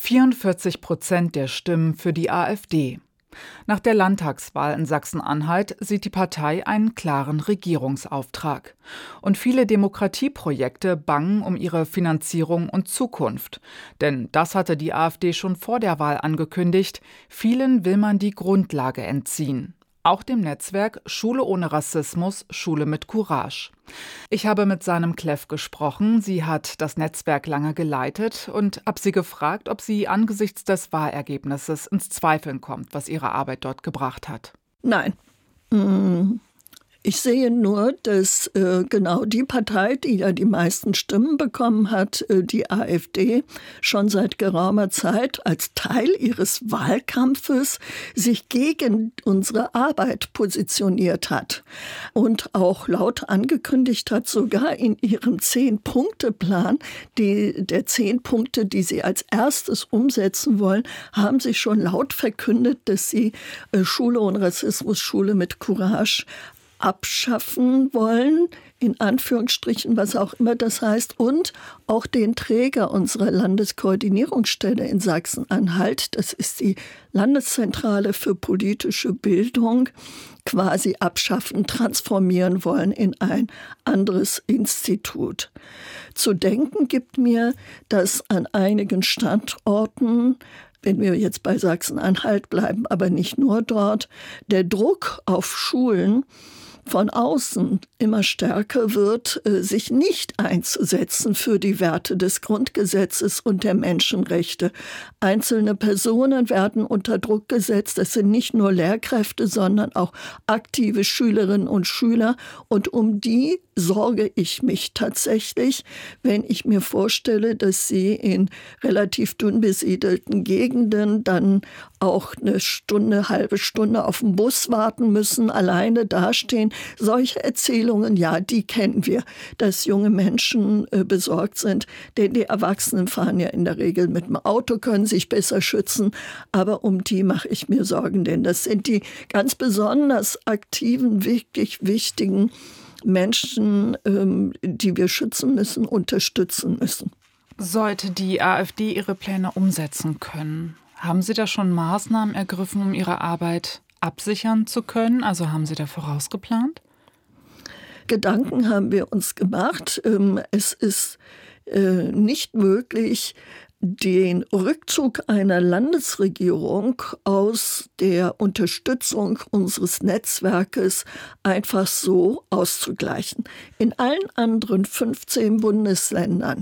44% der Stimmen für die AfD. Nach der Landtagswahl in Sachsen-Anhalt sieht die Partei einen klaren Regierungsauftrag. Und viele Demokratieprojekte bangen um ihre Finanzierung und Zukunft. Denn das hatte die AfD schon vor der Wahl angekündigt. Vielen will man die Grundlage entziehen. Auch dem Netzwerk Schule ohne Rassismus, Schule mit Courage. Ich habe mit Sanem Kleff gesprochen. Sie hat das Netzwerk lange geleitet und habe sie gefragt, ob sie angesichts des Wahlergebnisses ins Zweifeln kommt, was ihre Arbeit dort gebracht hat. Nein. Ich sehe nur, dass genau die Partei, die ja die meisten Stimmen bekommen hat, die AfD, schon seit geraumer Zeit als Teil ihres Wahlkampfes sich gegen unsere Arbeit positioniert hat und auch laut angekündigt hat, sogar in ihrem 10-Punkte-Plan, der 10 Punkte, die sie als erstes umsetzen wollen, haben sie schon laut verkündet, dass sie Schule ohne Rassismus, Schule mit Courage abschaffen wollen, in Anführungsstrichen, was auch immer das heißt, und auch den Träger unserer Landeskoordinierungsstelle in Sachsen-Anhalt, das ist die Landeszentrale für politische Bildung, quasi abschaffen, transformieren wollen in ein anderes Institut. Zu denken gibt mir, dass an einigen Standorten, wenn wir jetzt bei Sachsen-Anhalt bleiben, aber nicht nur dort, der Druck auf Schulen von außen immer stärker wird, sich nicht einzusetzen für die Werte des Grundgesetzes und der Menschenrechte. Einzelne Personen werden unter Druck gesetzt. Das sind nicht nur Lehrkräfte, sondern auch aktive Schülerinnen und Schüler. Und um die sorge ich mich tatsächlich, wenn ich mir vorstelle, dass sie in relativ dünn besiedelten Gegenden dann auch eine halbe Stunde auf den Bus warten müssen, alleine dastehen. Solche Erzählungen, ja, die kennen wir, dass junge Menschen besorgt sind, denn die Erwachsenen fahren ja in der Regel mit dem Auto, können sich besser schützen, aber um die mache ich mir Sorgen, denn das sind die ganz besonders aktiven, wirklich wichtigen Menschen, die wir schützen müssen, unterstützen müssen. Sollte die AfD ihre Pläne umsetzen können, haben Sie da schon Maßnahmen ergriffen, um Ihre Arbeit absichern zu können? Also haben Sie da vorausgeplant? Gedanken haben wir uns gemacht. Es ist nicht möglich, den Rückzug einer Landesregierung aus der Unterstützung unseres Netzwerkes einfach so auszugleichen. In allen anderen 15 Bundesländern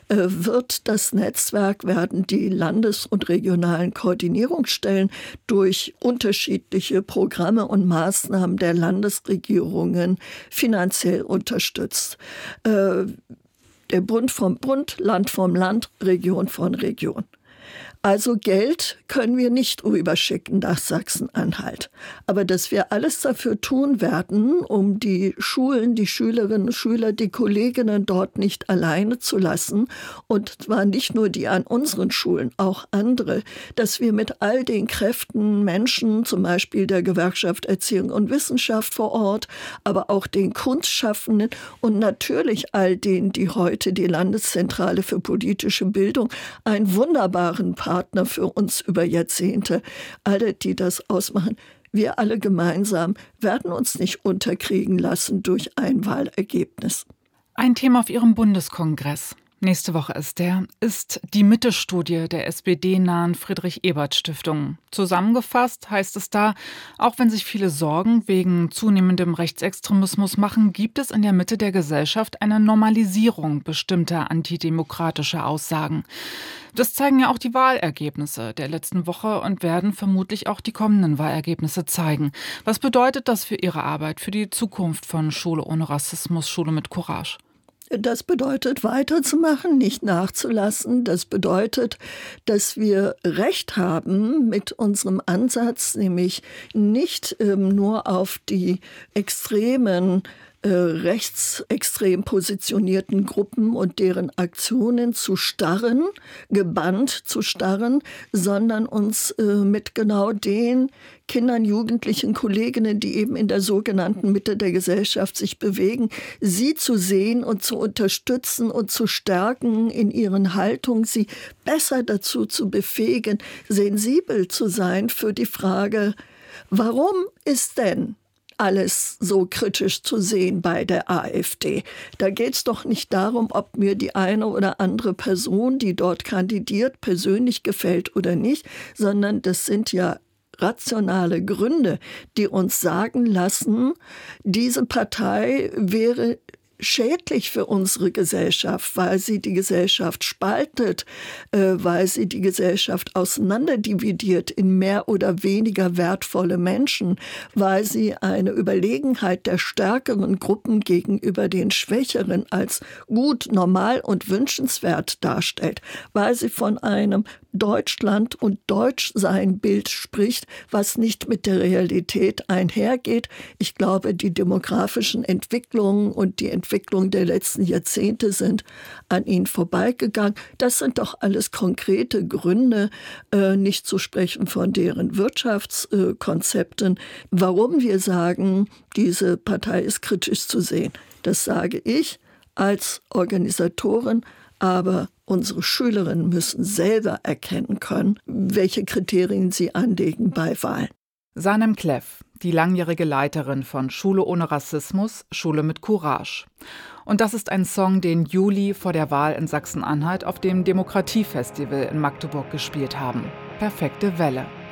werden die Landes- und regionalen Koordinierungsstellen durch unterschiedliche Programme und Maßnahmen der Landesregierungen finanziell unterstützt. Der Bund vom Bund, Land vom Land, Region von Region. Also Geld können wir nicht rüberschicken nach Sachsen-Anhalt. Aber dass wir alles dafür tun werden, um die Schulen, die Schülerinnen und Schüler, die Kolleginnen dort nicht alleine zu lassen, und zwar nicht nur die an unseren Schulen, auch andere, dass wir mit all den Kräften, Menschen, zum Beispiel der Gewerkschaft Erziehung und Wissenschaft vor Ort, aber auch den Kunstschaffenden und natürlich all denen, die heute die Landeszentrale für politische Bildung, einen wunderbaren Partner für uns über Jahrzehnte, alle, die das ausmachen. Wir alle gemeinsam werden uns nicht unterkriegen lassen durch ein Wahlergebnis. Ein Thema auf Ihrem Bundeskongress. Nächste Woche ist die Mitte-Studie der SPD-nahen Friedrich-Ebert-Stiftung. Zusammengefasst heißt es da, auch wenn sich viele Sorgen wegen zunehmendem Rechtsextremismus machen, gibt es in der Mitte der Gesellschaft eine Normalisierung bestimmter antidemokratischer Aussagen. Das zeigen ja auch die Wahlergebnisse der letzten Woche und werden vermutlich auch die kommenden Wahlergebnisse zeigen. Was bedeutet das für Ihre Arbeit, für die Zukunft von Schule ohne Rassismus, Schule mit Courage? Das bedeutet, weiterzumachen, nicht nachzulassen. Das bedeutet, dass wir Recht haben mit unserem Ansatz, nämlich nicht nur auf die extremen rechtsextrem positionierten Gruppen und deren Aktionen zu starren, gebannt zu starren, sondern uns mit genau den Kindern, Jugendlichen, Kolleginnen, die eben in der sogenannten Mitte der Gesellschaft sich bewegen, sie zu sehen und zu unterstützen und zu stärken in ihren Haltungen, sie besser dazu zu befähigen, sensibel zu sein für die Frage, warum ist denn alles so kritisch zu sehen bei der AfD? Da geht es doch nicht darum, ob mir die eine oder andere Person, die dort kandidiert, persönlich gefällt oder nicht, sondern das sind ja rationale Gründe, die uns sagen lassen, diese Partei wäre schädlich für unsere Gesellschaft, weil sie die Gesellschaft spaltet, weil sie die Gesellschaft auseinanderdividiert in mehr oder weniger wertvolle Menschen, weil sie eine Überlegenheit der stärkeren Gruppen gegenüber den Schwächeren als gut, normal und wünschenswert darstellt, weil sie von einem Deutschland- und Deutschsein-Bild spricht, was nicht mit der Realität einhergeht. Ich glaube, die demografischen Entwicklungen und die Entwicklung der letzten Jahrzehnte sind an ihnen vorbeigegangen. Das sind doch alles konkrete Gründe, nicht zu sprechen von deren Wirtschaftskonzepten, warum wir sagen, diese Partei ist kritisch zu sehen. Das sage ich als Organisatorin, aber unsere Schülerinnen müssen selber erkennen können, welche Kriterien sie anlegen bei Wahlen. Sanem Kleff, die langjährige Leiterin von Schule ohne Rassismus, Schule mit Courage. Und das ist ein Song, den Juli vor der Wahl in Sachsen-Anhalt auf dem Demokratiefestival in Magdeburg gespielt haben. Perfekte Welle.